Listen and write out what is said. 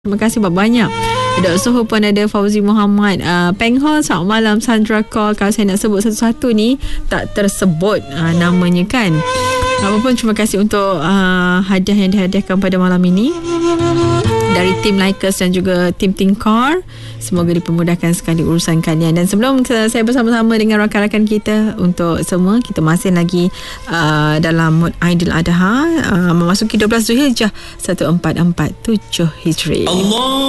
Terima kasih banyak. Dok Soho pun ada, Fauzi Muhammad, Peng Hol, selamat malam, Sandra Call. Kalau saya nak sebut satu-satu ni tak tersebut namanya kan. Apapun, terima kasih untuk hadiah yang dihadiahkan pada malam ini dari tim Likers dan juga tim Tingkar. Semoga dipermudahkan sekali urusan kalian. Dan sebelum saya bersama-sama dengan rakan-rakan kita, untuk semua, kita masih lagi dalam mood Aidil Adha, memasuki 12 Zulhijjah 1447 Hijri. Allah